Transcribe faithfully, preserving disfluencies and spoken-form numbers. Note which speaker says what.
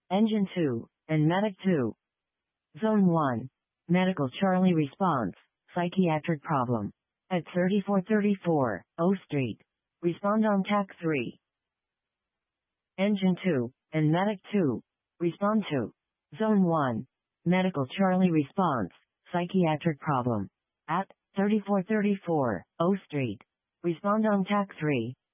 Speaker 1: Engine two, and Medic two. Zone one. Medical Charlie response, psychiatric problem. At thirty-four thirty-four, O Street. Respond on T A C three. Engine two, and Medic two. Respond to. Zone one. Medical Charlie response, psychiatric problem. At thirty-four thirty-four, O Street. Respond on T A C three.